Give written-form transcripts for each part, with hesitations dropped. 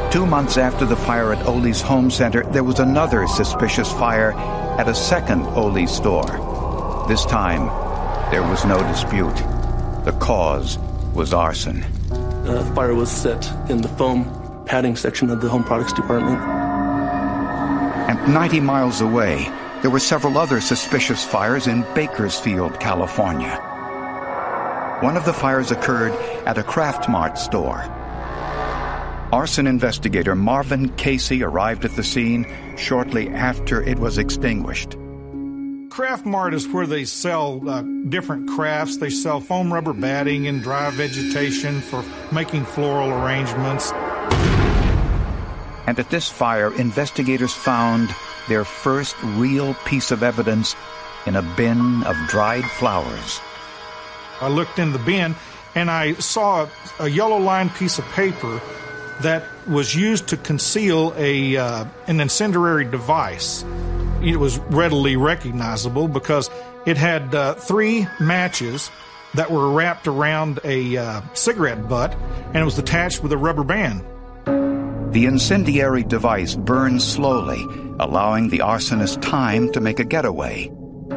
2 months after the fire at Ole's home center, there was another suspicious fire at a second Ole store. This time, there was no dispute. The cause was arson. The fire was set in the foam padding section of the home products department. And 90 miles away, there were several other suspicious fires in Bakersfield, California. One of the fires occurred at a Kraft Mart store. Arson investigator Marvin Casey arrived at the scene shortly after it was extinguished. Kraft Mart is where they sell different crafts. They sell foam rubber batting and dry vegetation for making floral arrangements. And at this fire, investigators found their first real piece of evidence in a bin of dried flowers. I looked in the bin and I saw a yellow-lined piece of paper that was used to conceal an incendiary device. It was readily recognizable because it had 3 matches that were wrapped around a cigarette butt, and it was attached with a rubber band. The incendiary device burned slowly, allowing the arsonist time to make a getaway.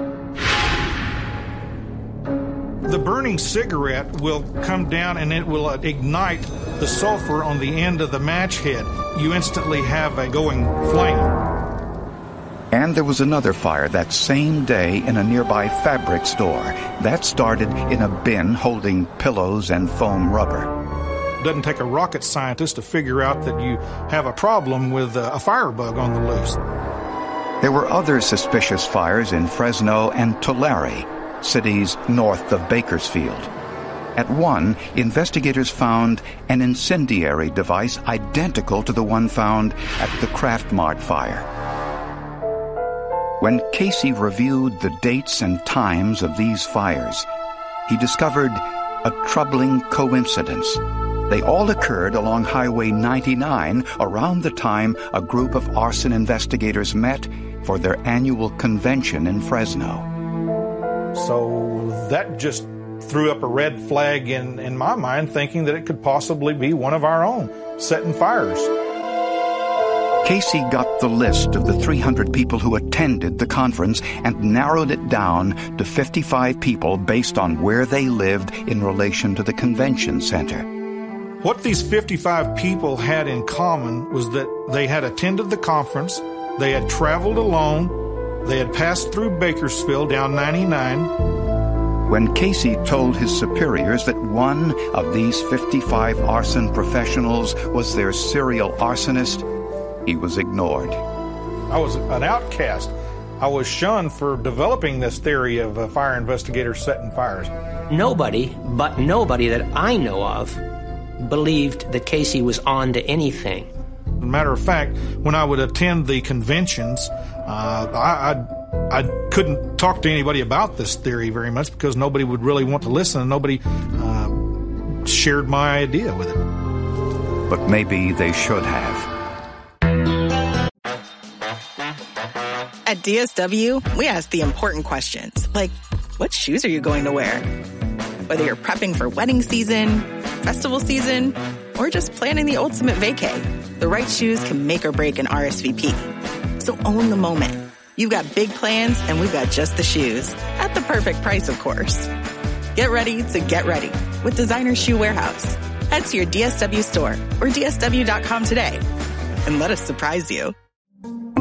The burning cigarette will come down and it will ignite the sulfur on the end of the match head. You instantly have a going flame. And there was another fire that same day in a nearby fabric store. That started in a bin holding pillows and foam rubber. It doesn't take a rocket scientist to figure out that you have a problem with a firebug on the loose. There were other suspicious fires in Fresno and Tulare, cities north of Bakersfield. At one, investigators found an incendiary device identical to the one found at the Kraft Mart fire. When Casey reviewed the dates and times of these fires, he discovered a troubling coincidence. They all occurred along Highway 99 around the time a group of arson investigators met for their annual convention in Fresno. So that just threw up a red flag in my mind, thinking that it could possibly be one of our own setting fires. Casey got the list of the 300 people who attended the conference and narrowed it down to 55 people based on where they lived in relation to the convention center. What these 55 people had in common was that they had attended the conference, they had traveled alone, they had passed through Bakersfield down 99. When Casey told his superiors that one of these 55 arson professionals was their serial arsonist, he was ignored. I was an outcast. I was shunned for developing this theory of fire investigators setting fires. Nobody that I know of believed that Casey was on to anything. As a matter of fact, when I would attend the conventions, I couldn't talk to anybody about this theory very much because nobody would really want to listen and nobody shared my idea with it. But maybe they should have. At DSW, we ask the important questions, like, what shoes are you going to wear? Whether you're prepping for wedding season, festival season, or just planning the ultimate vacay, the right shoes can make or break an RSVP. So own the moment. You've got big plans, and we've got just the shoes. At the perfect price, of course. Get ready to get ready with Designer Shoe Warehouse. Head to your DSW store or DSW.com today and let us surprise you.